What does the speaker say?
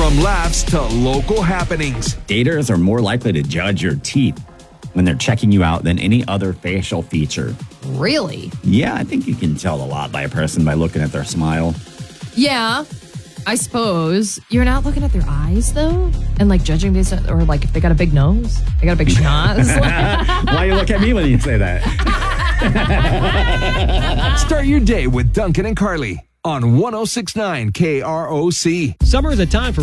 From laughs to local happenings. Daters are more likely to judge your teeth when they're checking you out than any other facial feature. Really? Yeah, I think you can tell a lot by a person by looking at their smile. Yeah, I suppose. You're not looking at their eyes, though? And, like, judging based on, or, like, if they got a big nose? They got a big schnoz? Why you look at me when you say that? Start your day with Duncan and Carly on 106.9 KROC. Summer is a time for